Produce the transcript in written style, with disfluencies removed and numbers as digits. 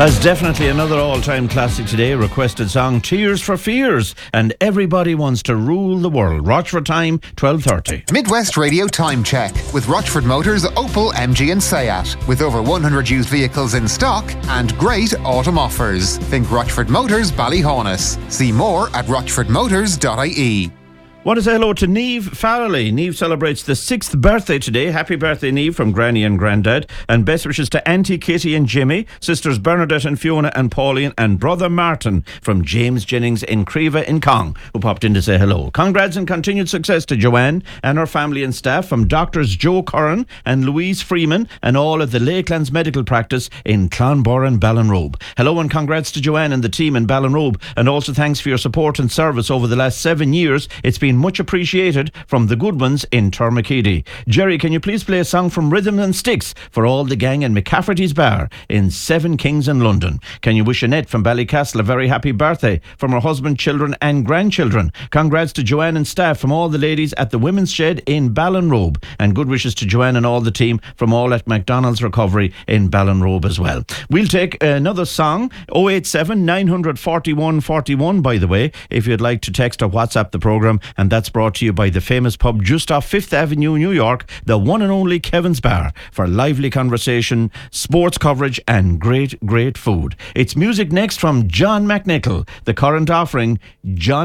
That's definitely another all-time classic today. Requested song, Tears for Fears, and Everybody Wants to Rule the World. Rochford time, 12:30. Midwest Radio Time Check with Rochford Motors, Opel, MG and Seat. With over 100 used vehicles in stock and great autumn offers. Think Rochford Motors, Ballyhonus. See more at rochfordmotors.ie. Want to say hello to Niamh Farrelly. Niamh celebrates the 6th birthday today. Happy birthday, Niamh, from Granny and Grandad. And best wishes to Auntie Kitty and Jimmy, sisters Bernadette and Fiona and Pauline, and brother Martin from James Jennings in Creva in Cong, who popped in to say hello. Congrats and continued success to Joanne and her family and staff from Doctors Joe Curran and Louise Freeman and all at the Lakelands Medical Practice in Clonborough and Ballinrobe. Hello and congrats to Joanne and the team in Ballinrobe, and also thanks for your support and service over the last 7 years. It's been much appreciated from the good ones in Termakeedy. Jerry, can you please play a song from Rhythm and Sticks for all the gang in McCafferty's Bar in Seven Kings in London? Can you wish Annette from Ballycastle a very happy birthday from her husband, children and grandchildren? Congrats to Joanne and staff from all the ladies at the Women's Shed in Ballinrobe, and good wishes to Joanne and all the team from all at McDonald's Recovery in Ballinrobe as well. We'll take another song, 087 941 41, by the way, if you'd like to text or WhatsApp the programme, and that's brought to you by the famous pub just off 5th Avenue, New York, the one and only Kevin's Bar, for lively conversation, sports coverage and great food. It's music next from John McNichol, the current offering, John